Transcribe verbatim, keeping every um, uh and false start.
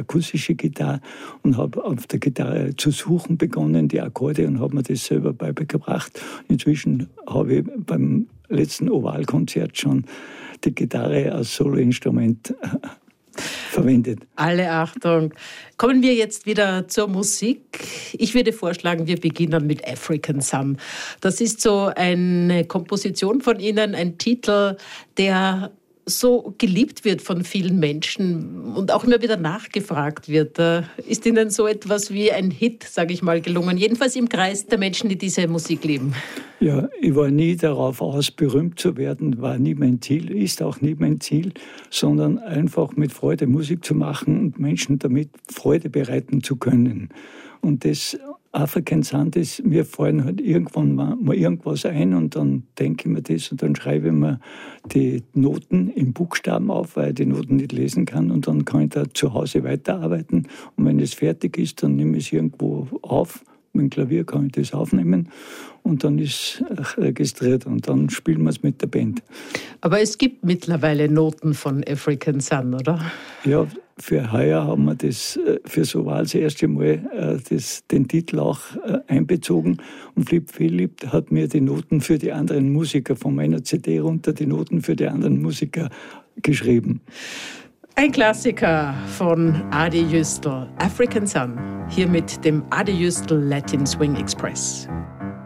akustische Gitarre und habe auf der Gitarre zu suchen begonnen, die Akkorde, und habe mir das selber beigebracht. Inzwischen habe ich beim letzten Ovalkonzert schon die Gitarre als Soloinstrument verwendet. Alle Achtung. Kommen wir jetzt wieder zur Musik. Ich würde vorschlagen, wir beginnen mit African Sun. Das ist so eine Komposition von Ihnen, ein Titel, der so geliebt wird von vielen Menschen und auch immer wieder nachgefragt wird. Ist Ihnen so etwas wie ein Hit, sage ich mal, gelungen? Jedenfalls im Kreis der Menschen, die diese Musik lieben. Ja, ich war nie darauf aus, berühmt zu werden, war nie mein Ziel, ist auch nie mein Ziel, sondern einfach mit Freude Musik zu machen und Menschen damit Freude bereiten zu können. Und das African Sun, das, mir fallen halt irgendwann mal, mal irgendwas ein und dann denke ich mir das und dann schreibe ich mir die Noten in Buchstaben auf, weil ich die Noten nicht lesen kann, und dann kann ich da zu Hause weiterarbeiten, und wenn es fertig ist, dann nehme ich es irgendwo auf. Mit dem Klavier kann ich das aufnehmen und dann ist es registriert und dann spielen wir es mit der Band. Aber es gibt mittlerweile Noten von African Sun, oder? Ja, für heuer haben wir das für so war das erste Mal das, den Titel auch einbezogen, und Flip Philip hat mir die Noten für die anderen Musiker von meiner C D runter, die Noten für die anderen Musiker geschrieben. Ein Klassiker von Adi Jüstl, African Sun, hier mit dem Adi Jüstl Latin Swing Express.